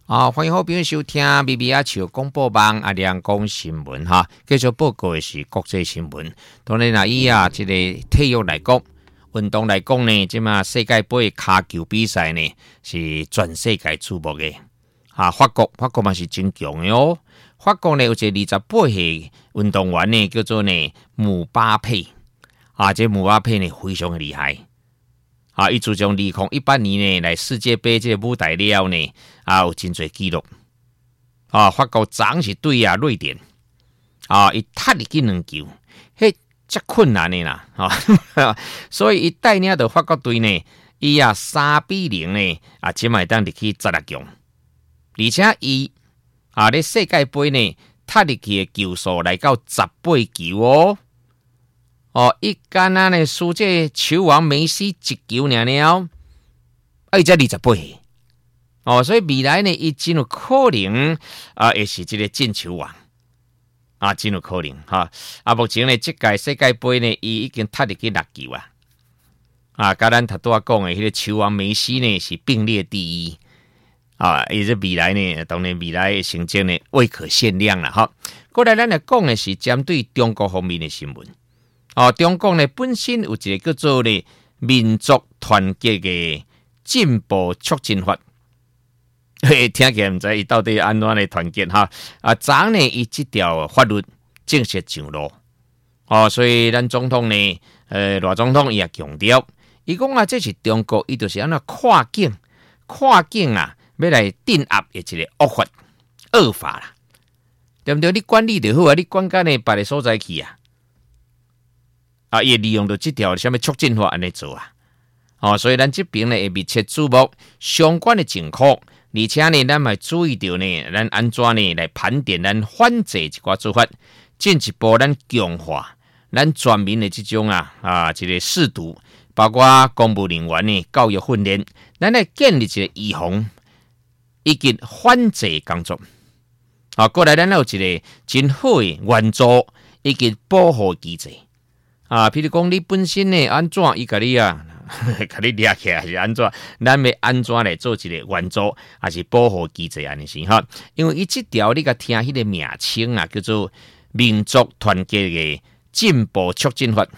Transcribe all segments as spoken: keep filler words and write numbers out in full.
啊，欢迎好朋友收听 B B 阿球广播网阿亮讲新闻哈。继续报告的是国际新闻。当然啦，以啊这个体育来讲，运动来讲呢，即嘛世界杯卡球比赛呢是全世界注目的。啊，法国法国嘛是真强的哦。法国呢有一个二十八岁运动员呢，叫做呢姆巴佩。啊，这姆巴佩呢非常的厉害。啊，伊自从二零一八年呢来世界杯这个舞台了呢，啊有真侪纪录。啊，法国昨是对啊瑞典，啊伊踢入去两球，迄真困难的啦，啊，所以伊带领着法国队呢，伊啊三比零呢，啊即卖当入去十六强，而且伊啊咧世界杯呢踢入去的球数来到十八球哦。哦，伊干那呢输这球王梅西一球尔了，啊，伊才二十八岁。哦，所以未来呢，伊真有可能啊，会是这个进球王啊，真有可能哈。啊，目前呢，这届世界杯呢，伊已经踢入去六球啊。啊，甲咱头拄仔讲的迄个球王梅西呢，是并列第一啊。伊这未来呢，当然未来的成绩呢，未可限量啦哈。过来，咱来讲的是针对中国方面的新闻。哦，中国呢本身有一个叫做呢民族团结的进步促进法，嘿，听起来唔知伊到底安怎来团结哈？啊，昨呢伊这条法律正式上路，哦，所以咱总统呢，呃，罗总统也强调，伊讲啊，这是中国，伊就是安怎跨境，跨境啊，要来镇压的一个恶法、恶法啦，对不对？你管理就好啊，你管到呢别个所在去啊。啊，也利用到这条什么促进法安尼做啊，哦，所以咱这边呢会密切注目相关的情况，而且呢，咱嘛注意到呢，咱安怎呢来盘点咱反制一寡做法，进一步咱强化咱全民的这种啊啊这个试读，包括公务人员呢教育训练，咱来建立一个预防以及反制工作。啊，过来咱有一个真好的援助以及保护机制。啊，譬如讲，你本身呢安怎伊甲你啊，甲你掠起来是安怎？咱要安怎来做一个援助，还是保护机制安尼是哈？因为伊这条你甲听迄个名称啊，叫做民族团结的进步促进法，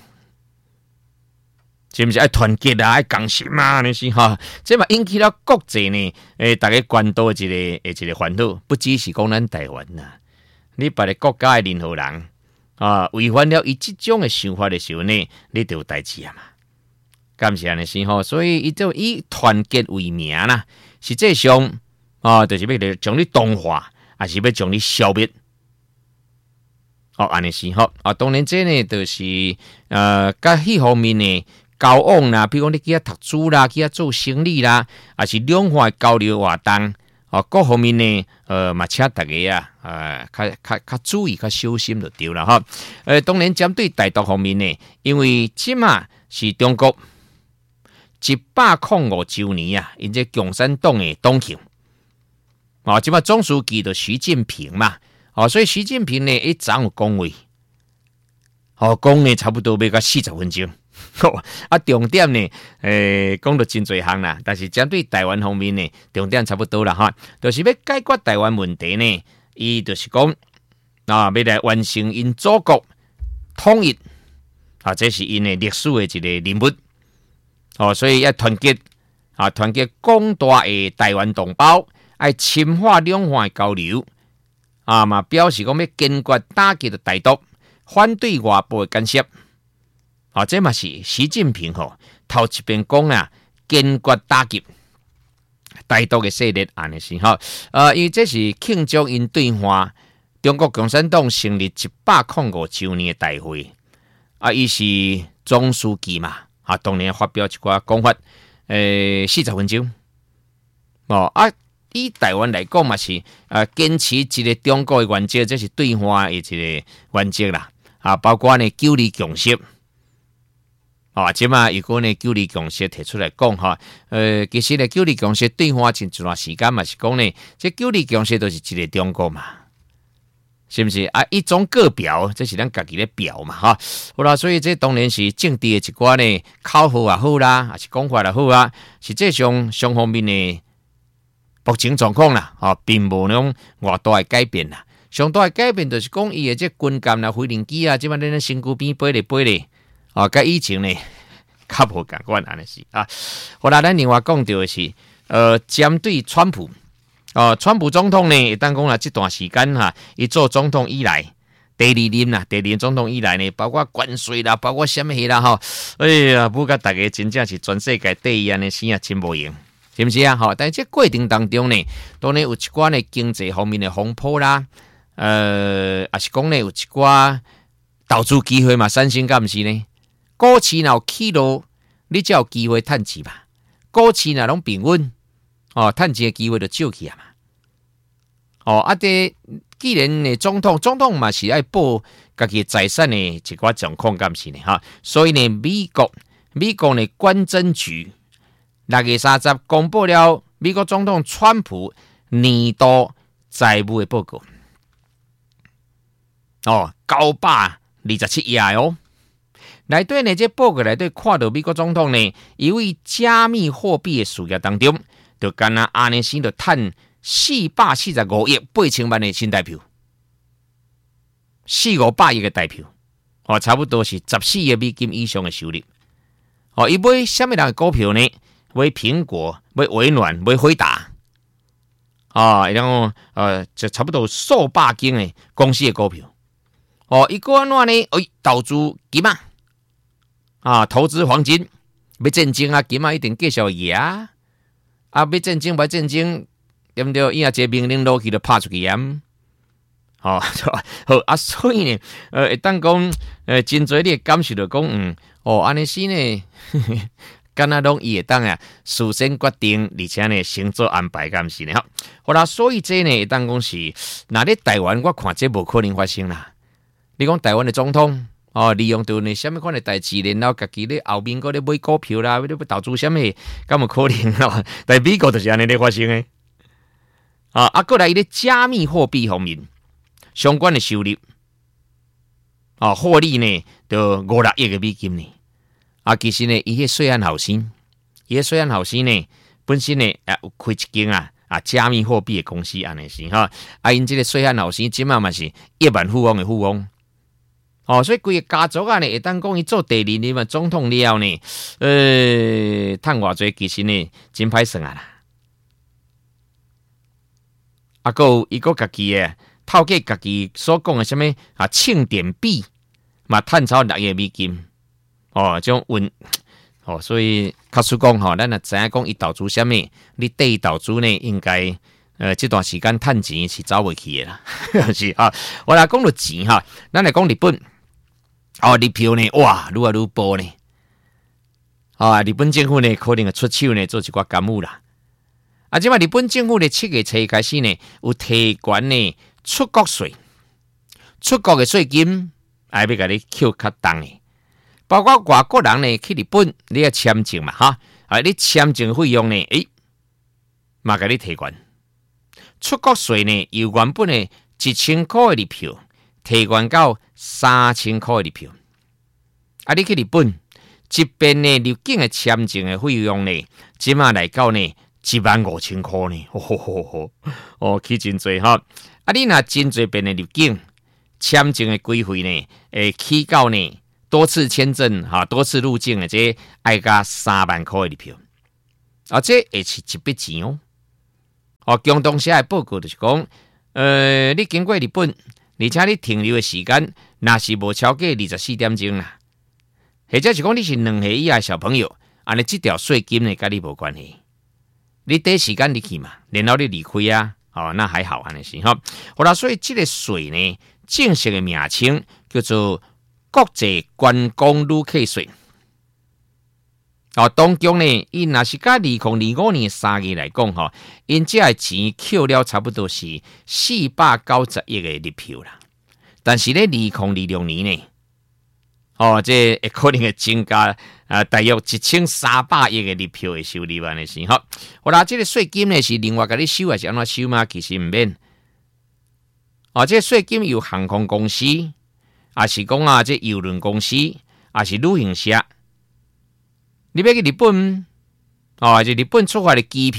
是毋是爱团结啊？爱共心嘛？安尼是哈？这嘛引起了国际呢，诶，大家关注一个诶一个烦恼，不只是讲咱台湾呐，你别个国家的任何人。啊，违反了伊这种的想法的时候呢，你就有代志啊嘛。感谢安尼是吼，所以伊就以团结为名啦，实际上啊，就是要将你同化，还是要将你消灭。哦，安尼是吼啊，当然这呢，就是呃，甲迄方面呢交往啦，比如讲你去遐读书啦，去遐做生意啦，还是两岸交流活动。哦，各方面呢，呃，嘛，请大家啊，呃，较较较注意、较小心就对了哈。呃，当然针对台独方面呢，因为即嘛是中国一百零五周年啊，因这共产党的党庆，哦，即嘛总书记就习近平嘛，哦，所以习近平呢一早有讲话，哦，讲呢差不多要到四十分钟。啊，重点呢，诶，讲到真侪项啦，但是针对台湾方面呢，重点差不多啦哈，就是要解决台湾问题呢，伊就是讲啊，要来完成因祖国统一啊，这是因的历史的一个任务哦，所以要团结啊，团结广大的台湾同胞，要深化两岸的交流啊嘛，表示讲要坚决打击的台独，反对外部的干涉。啊，这嘛是习近平吼头一遍讲啊，坚决打击台独的势力安尼是吼，呃，因为这是庆祝因对话中国共产党成立一百零五周年的大会啊，伊是总书记嘛，啊，当然发表一寡讲法，诶，四十分钟哦啊，以台湾来讲嘛是啊，坚持一个中国的原则，这是对话的一个原则啦，啊，包括呢九二共识。啊，即嘛如果呢九二共识提出来讲哈，呃，其实呢九二共识对话真一段时间嘛是讲呢，这九二共识都是一个中国嘛，是不是啊？一种各表，这是咱家己咧表嘛哈。好啦，所以这当然是政治的一寡呢口号也好啦，还是讲法也好啊，实际上双方面呢目前状况啦，哦，并无那种偌大的改变啦。上大的改变就是讲伊的这军舰啦、飞行机啊，即摆咱身躯边飞咧飞咧，哦，甲以前呢较无共款安尼是啊。好啦，咱另外讲到的是，呃，针对川普，哦，川普总统呢，当讲啦，这段时间哈，伊做总统以来。第二任啦，第二任总统以来呢，包括关税啦，包括什么啦吼，哎呀，不甲大家真正是全世界第一安尼生啊，真无用，是不是啊？吼，但这过程当中呢，当然有一寡呢经济方面的风波啦，呃，也是讲呢有一寡投资机会嘛，产生敢毋是呢？股市若有起落，你才有机会趁钱嘛。股市若拢平稳，哦，趁钱的机会就少去啊嘛。哦，啊，这既然呢，总统总统嘛是爱保家己财产的一寡状况，敢是呢哈？所以呢，美国美国呢关侦局六月三十公布了美国总统川普年度财务的报告，哦，九百二十七页哦。内底呢，这报告内底看到美国总统呢，由于加密货币的事业当中，就干那安尼先就趁。四百四十五亿八千万的新台票，四五百亿的台票，哦，差不多是十四亿美金以上的收入。哦，伊买什么样的股票呢？买苹果，买微软，买辉达，啊，然后呃，就差不多数百间的公司的股票。哦，伊个安怎呢？哎，投资金啊，啊，投资黄金，要战争啊，金啊一定继续赢啊，啊，要战争，不战争。对不对？伊若这命令落去就拍出去盐，哦，好啊，所以呢，呃，会当讲，呃，真侪你感受到讲，嗯，哦，安尼是呢，敢若拢伊会当啊，事先决定，而且呢，先做安排，敢是呢？好啦，所以这呢，会当讲是，那咧台湾，我看这无可能发生啦。你讲台湾的总统，哦，利用到呢什么款的代志，然后家己咧后面嗰咧买股票啦，咧投资什么，敢有可能咯？但美国就是安尼咧发生诶。啊，啊，过来伊咧加密货币方面相关的收入，啊，获利呢，就五六亿个美金呢。啊，其实呢，伊迄税案后生，伊迄税案后生呢，本身呢，啊，有开一间啊啊加密货币的公司安尼是哈。啊，因这个税案后生，即嘛嘛是亿万富翁的富翁。哦，所以规个家族啊呢，会当讲伊做第二任嘛总统了呢，呃，趁偌济其实呢，真歹算啊啦。啊，个伊个家己诶，透过家己所讲诶什么啊，庆典币嘛，趁超六亿美金哦，这种运哦，所以卡叔讲吼，咱也知影讲伊投资什么，你对伊投资呢，应该呃这段时间趁钱是走袂去诶啦，是啊。我来讲到钱哈，咱来讲日本哦，日票呢，哇，愈来愈薄呢，啊，日本政府呢，可能会出手呢，做一寡干预啦。啊，即摆日本政府咧七月初开始呢，有提悬呢出国税，出国嘅税金，哎，要甲你扣较重嘅。包括外国人呢去日本，你要签证嘛，哈，啊，你签证费用呢，诶，嘛甲你提悬。出国税呢，由原本嘅一千块嘅日票，提悬到三千块嘅日票。啊，你去日本，即边呢入境嘅签证嘅费用呢，即马来到呢。一万五千块呢，哦吼吼吼，哦，去真多哈！啊，你若真多遍的入境签证的规费呢，诶，起到呢多次签证哈，多次入境的这爱加三万块的入票，啊，这也是一笔钱哦。哦，共同社的报告就是讲，呃，你经过日本，而且你停留的时间，若是无超过二十四点钟啦，或者是讲你是两岁以下小朋友，安尼这条税金呢，甲你无关系。你第一时间你去嘛，然后你离开啊，哦，那还好安尼是哈。好啦，所以这个税呢，正式的名称叫做国际观光旅客税。哦，当中呢，因若是甲二零二五年三月来讲吼，因这个钱扣了差不多是四百九十亿的日票啦。但是咧，二零二六年呢，哦，这会可能会增加啊，大约一千三百亿的日票的收入安尼是吼。好啦，这个税金呢是另外甲你收还是安怎收嘛？其实唔免。哦，这个税金由航空公司，还是讲啊，这邮轮公司，还是旅行社。你要去日本，哦，就日本出发的机票，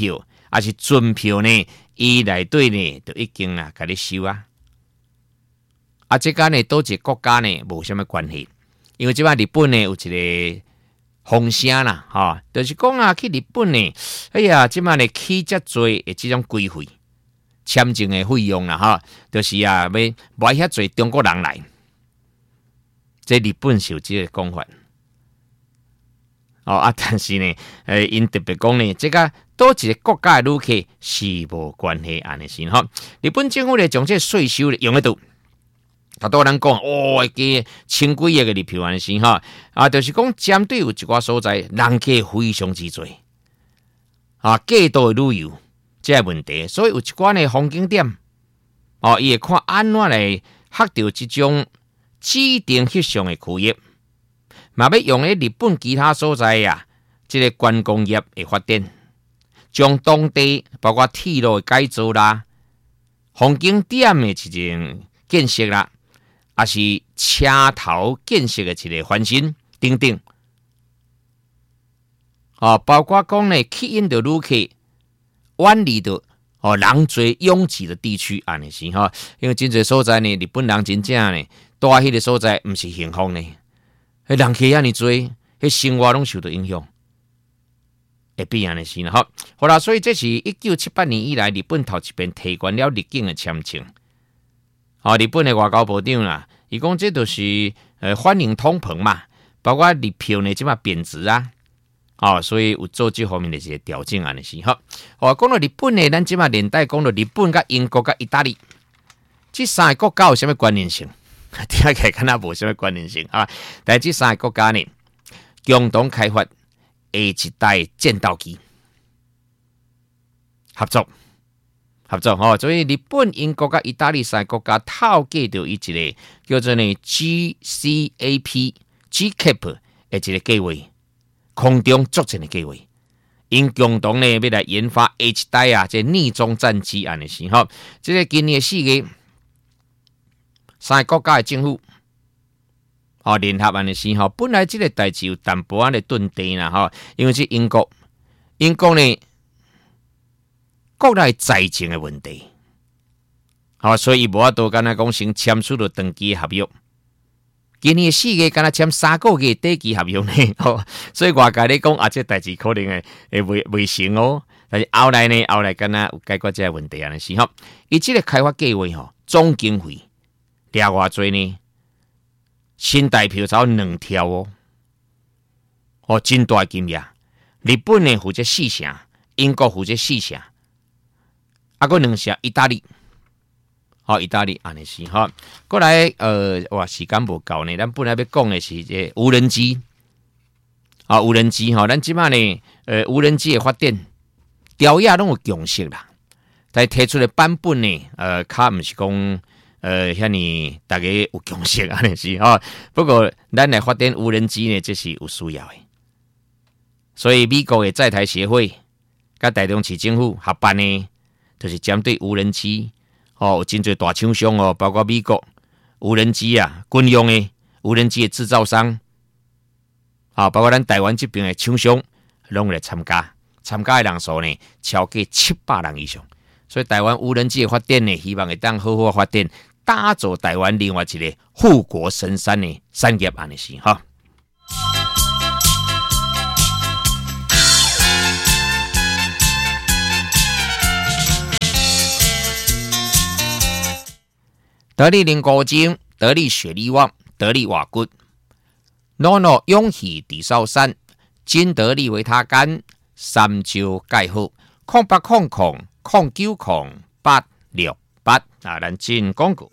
还是准票呢？伊内底呢，就已经啊，甲你收啊。啊，这间呢，多一个国家呢，无什么关系，因为即摆日本呢有一个风声啦，哈、哦，就是讲啊，去日本呢，哎呀，即摆呢起遮多的这种规费、签证的费用啦，哈、哦，就是啊，要买遐多中国人来，这日本是有这个讲法。哦啊，但是呢，呃，因特别讲呢，这个多一个国家的旅客是无关系安尼先哈。日本政府呢，将这税收用得到，好多人讲哦，加千几亿个日票安尼先哈。啊，就是讲针对有一寡所在，人客非常之多，啊，过度的旅游这个问题，所以有一寡呢风景点，哦，伊会看安怎来学到这种指定翕相的区域。嘛要用咧日本其他所在呀，这个观光业的发展，将当地包括铁路的改造啦、风景点的一种建设啦，也是车头建设的一个翻新等等。哦，包括讲呢，吸引到旅客远离到哦人多拥挤的地区安尼是哈，因为真侪所在呢，日本人真正呢，住迄个所在毋是幸福呢。迄人客遐尼多，迄生活拢受到影响，会变安尼是啦。好，好啦，所以这是一九七八年以来日本头一遍提悬了入境的签证。哦，日本的外交部长啦，伊讲这就是呃欢迎通膨嘛，包括日票呢即马贬值啊，哦，所以有做这方面的一些调整安尼是好。哦，讲到日本呢，咱即马连带讲到日本、甲英国、甲意大利，这三个国家有啥物关联性？听起来敢若无什么关联性啊！但这三个国家呢，共同开发下一代战斗机，合作合作吼、哦。所以日本、英国甲意大利三个国家透过着一个叫做呢 G C A P G C A P 的一个计划，空中作战的计划，因共同呢要来研发下一代啊，这逆中战机安尼是吼。这个今年四月。三个国家的政府哦联合安尼是吼，本来这个代志有淡薄仔的顿地啦吼，因为是英国，英国呢国内财政的问题，好、哦，所以无法度敢若讲先签署了长期合约。今年四月敢若签三个月短期合约呢，哦，所以外界咧讲啊，这代志可能会会未未成哦。但是后来呢，后来敢若有解决这个问题安尼是吼，伊这个开发计划吼，总经费。掠偌济呢？新台票才两条哦，哦，真大金额。日本呢负责四成，英国负责四成，啊，个两成意大利，好、哦，意大利安尼是哈。过来，呃，哇，时间无够呢，咱本来要讲的是这无人机，啊、哦，无人机哈，咱即摆呢，呃，无人机的发展，调亚拢有共识啦，但提出的版本呢，呃，较毋是讲。呃，遐尼大家有共识安尼是哦。不过，咱来发展无人机呢，这是有需要的。所以，美国的在台协会甲台中市政府合办呢，就是针对无人机哦，有真侪大厂商哦，包括美国无人机啊，军用的无人机的制造商，啊、哦，包括咱台湾这边的厂商，拢来参加。参加的人数呢，超过七百人以上。所以，台湾无人机的发展呢，希望会当好好发展。打造台湾另外一个护国神山的产业安尼是哈。得力零高精，得力雪力旺，得力瓦骨 ，Nono 勇气地少山，金得力维他干，三招盖好，空八空空空九空八六。八啊，咱进广告。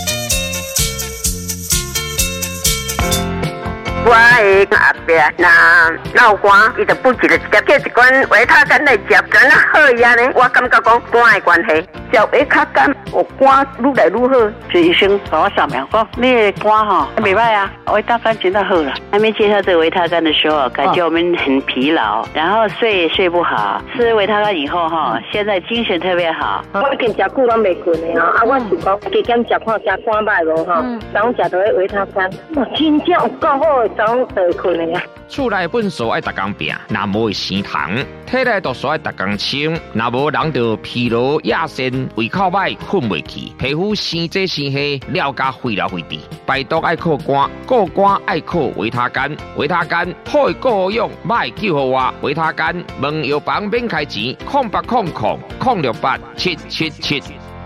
我的阿伯那老寒，伊就不记得一粒叫一罐维他干来食，敢若好呀呢？我感觉讲肝的关系。 食维他干，我肝愈来愈好。 这医生帮我扫描说，你的肝哈没坏啊，维他干真的好了。还没介绍这个维他干的时候，感觉我们很疲劳，然后睡也睡不好。吃维他干以后哈，现在精神特别好。 我已经食久拢袂困的啊，啊，我是讲加减食看下肝歹无哈，早上食到维他干，哇，真正有够好的，早上就会困的啊。 厝内本所爱逐工拼，若无会生痰；体内毒素爱逐工清，若无人就疲劳亚身，胃口歹，困袂去，皮肤生这生黑，了加废了废滴。排毒爱靠肝，顾肝爱靠维他干，维他干好的够用，歹救好我。维他干问药房免开钱，空八空空空六八七七七。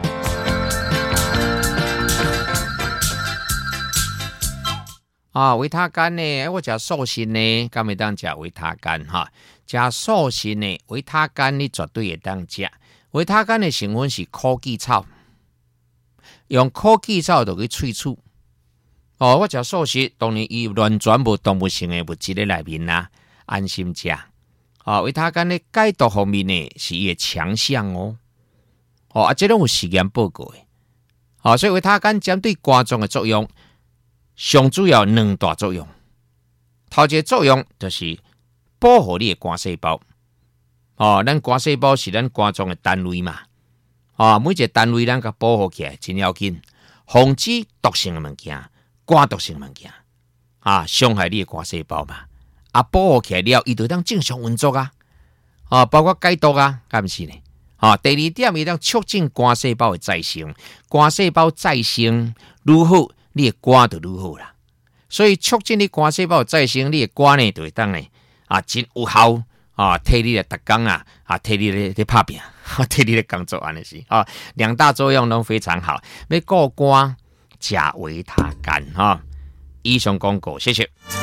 啊，维他干呢？我食素食呢，敢会当食维他干哈？食素食呢，维他干你绝对会当食。维他干的成分是枸杞草，用枸杞草就去萃取。哦，我食素食，当然伊完全无动物性的物质在内面啦，安心食。啊，维他干的解毒方面呢，是伊的强项哦。哦，啊，这种有实验报告的。哦，所以维他干针对肝脏的作用。上主要两大作用，头一个作用就是保护你的肝细胞。哦，咱肝细胞是咱肝脏的单位嘛，啊、哦，每一个单位咱甲保护起来真要紧，防止毒性的物件、肝毒性的物件啊，伤害你的肝细胞嘛。啊，保护起来了，伊就当正常运作啊，啊，包括解毒啊，敢毋是呢？啊，第二点，伊当促进肝细胞的再生，肝细胞再生如好。你的肝就愈好啦，所以促进你肝细胞再生，你的肝呢就会当呢啊真有效啊，替你来逐工啊啊，替你来来拍拼，替你来工作安尼是啊，两大作用都非常好。要顾肝，食维他干哈。以上广告，谢谢。